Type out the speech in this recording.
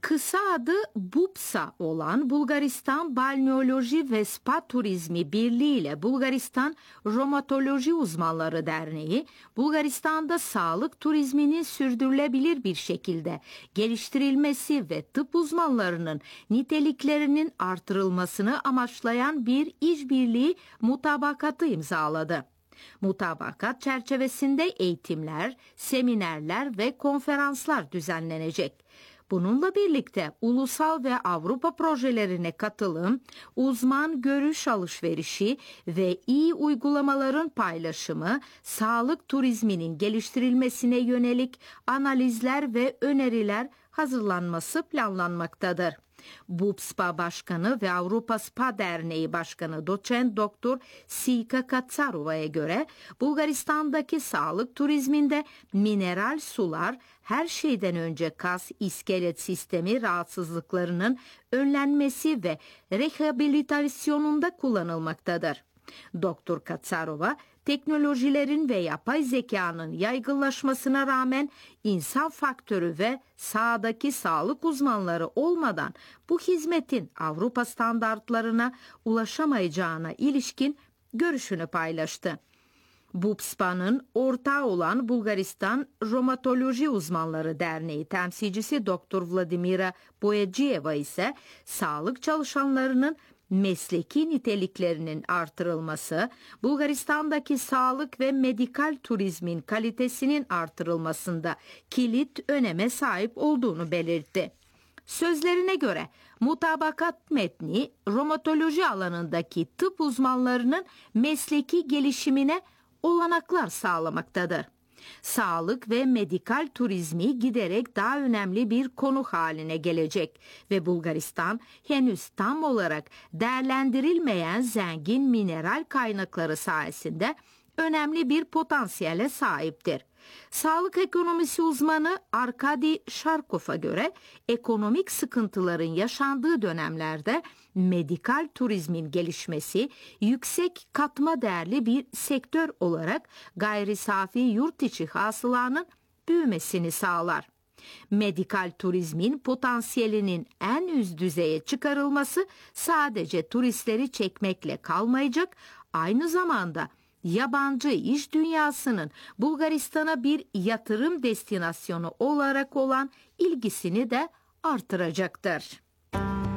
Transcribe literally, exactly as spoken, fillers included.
Kısa adı BUPSA olan Bulgaristan Balneoloji ve Spa Turizmi Birliği ile Bulgaristan Romatoloji Uzmanları Derneği, Bulgaristan'da sağlık turizminin sürdürülebilir bir şekilde geliştirilmesi ve tıp uzmanlarının niteliklerinin artırılmasını amaçlayan bir işbirliği mutabakatı imzaladı. Mutabakat çerçevesinde eğitimler, seminerler ve konferanslar düzenlenecek. Bununla birlikte ulusal ve Avrupa projelerine katılım, uzman görüş alışverişi ve iyi uygulamaların paylaşımı, sağlık turizminin geliştirilmesine yönelik analizler ve öneriler hazırlanması planlanmaktadır. BUPSPA Başkanı ve Avrupa Spa Derneği Başkanı Doçent Doktor Sika Katsarova'ya göre Bulgaristan'daki sağlık turizminde mineral sular her şeyden önce kas iskelet sistemi rahatsızlıklarının önlenmesi ve rehabilitasyonunda kullanılmaktadır. Doktor Katsarova, teknolojilerin ve yapay zekanın yaygınlaşmasına rağmen insan faktörü ve sahadaki sağlık uzmanları olmadan bu hizmetin Avrupa standartlarına ulaşamayacağına ilişkin görüşünü paylaştı. BUPSPA'nın ortağı olan Bulgaristan Romatoloji Uzmanları Derneği temsilcisi Doktor Vladimira Boyacıyeva ise sağlık çalışanlarının mesleki niteliklerinin artırılması, Bulgaristan'daki sağlık ve medikal turizmin kalitesinin artırılmasında kilit öneme sahip olduğunu belirtti. Sözlerine göre mutabakat metni romatoloji alanındaki tıp uzmanlarının mesleki gelişimine olanaklar sağlamaktadır. Sağlık ve medikal turizmi giderek daha önemli bir konu haline gelecek ve Bulgaristan henüz tam olarak değerlendirilmeyen zengin mineral kaynakları sayesinde önemli bir potansiyele sahiptir. Sağlık ekonomisi uzmanı Arkadi Sharkov'a göre ekonomik sıkıntıların yaşandığı dönemlerde medikal turizmin gelişmesi yüksek katma değerli bir sektör olarak gayri safi yurt içi hasılanın büyümesini sağlar. Medikal turizmin potansiyelinin en üst düzeye çıkarılması sadece turistleri çekmekle kalmayacak, aynı zamanda yabancı iş dünyasının Bulgaristan'a bir yatırım destinasyonu olarak olan ilgisini de artıracaktır.